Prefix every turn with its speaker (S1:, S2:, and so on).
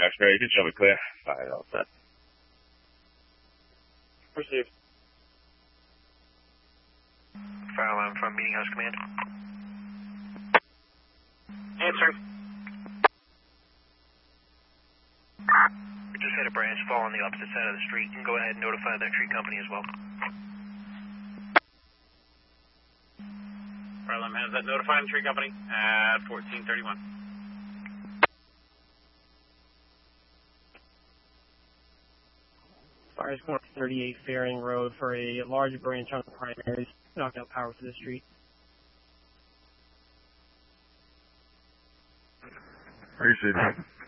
S1: X-ray, you can show me clear. Alright, all set.
S2: Received.
S3: Fire alarm from Meeting House Command.
S2: Answering.
S3: We just had a branch fall on the opposite side of the street. You can go ahead and notify that tree company as well.
S2: Fire alarm has that notifying the tree company at 1431.
S4: Fires going up 38 Fairing Road for a large branch on the primaries. Knocked out power to the street.
S1: Received.